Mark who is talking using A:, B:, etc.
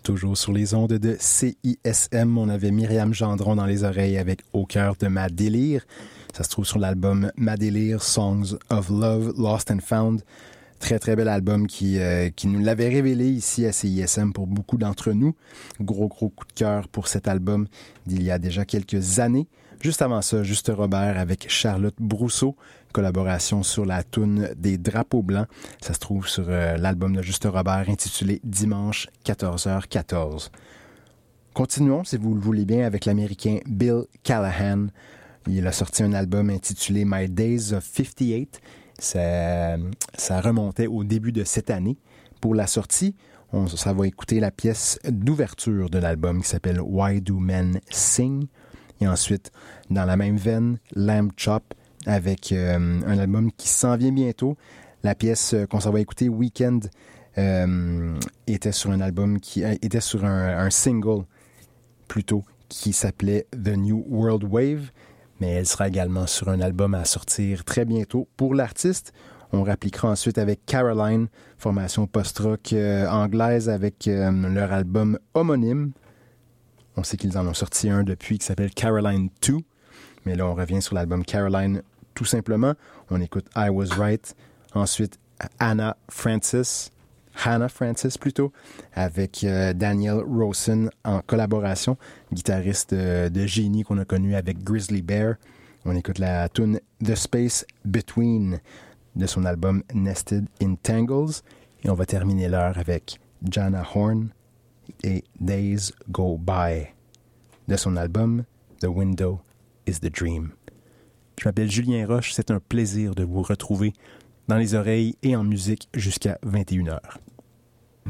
A: Toujours sur les ondes de CISM, on avait Myriam Gendron dans les oreilles avec Au cœur de ma délire. Ça se trouve sur l'album Ma délire, Songs of Love, Lost and Found. Très, très bel album qui nous l'avait révélé ici à CISM pour beaucoup d'entre nous. Gros coup de cœur pour cet album d'il y a déjà quelques années. Juste avant ça, Juste Robert avec Charlotte Brousseau, collaboration sur la toune des Drapeaux Blancs. Ça se trouve sur l'album de Juste Robert intitulé Dimanche 14h14. Continuons, si vous le voulez bien, avec l'Américain Bill Callahan. Il a sorti un album intitulé My Days of 58. Ça remontait au début de cette année. Pour la sortie, ça va écouter la pièce d'ouverture de l'album qui s'appelle Why Do Men Sing? Et ensuite, dans la même veine, Lamb Chop avec un album qui s'en vient bientôt. La pièce qu'on s'en va écouter, Weekend, était sur un album qui était sur un single plutôt qui s'appelait The New World Wave, mais elle sera également sur un album à sortir très bientôt. Pour l'artiste, on réappliquera ensuite avec Caroline, formation post-rock anglaise avec leur album homonyme. On sait qu'ils en ont sorti un depuis qui s'appelle Caroline 2, mais là on revient sur l'album Caroline tout simplement. On écoute I Was Right, ensuite Hannah Francis plutôt, avec Daniel Rosen en collaboration, guitariste de génie qu'on a connu avec Grizzly Bear. On écoute la tune The Space Between de son album Nested in Tangles, et on va terminer l'heure avec Jana Horn et Days Go By de son album The Window is the Dream. Je m'appelle Julien Roche, c'est un plaisir de vous retrouver dans les oreilles et en musique jusqu'à 21h.